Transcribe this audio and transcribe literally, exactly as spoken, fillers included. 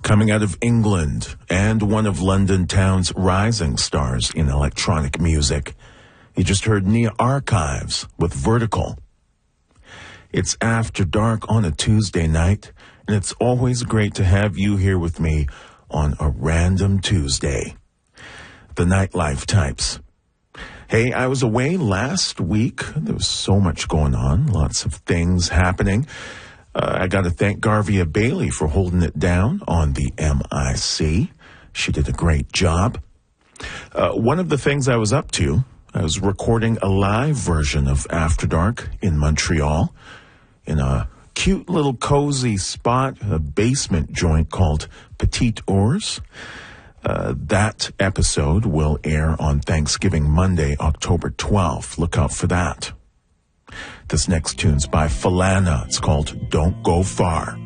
Coming out of England and one of London town's rising stars in electronic music. You just heard Nia Archives with Vertical. It's After Dark on a Tuesday night, and it's always great to have you here with me on a random Tuesday. The nightlife types. Hey, I was away last week. There was so much going on, lots of things happening. Uh, I got to thank Garvia Bailey for holding it down on the M I C. She did a great job. Uh, one of the things I was up to, I was recording a live version of After Dark in Montreal in a cute little cozy spot, a basement joint called Petite Ours. Uh, that episode will air on Thanksgiving Monday, October twelfth. Look out for that. This next tune's by Falana. It's called Don't Go Far.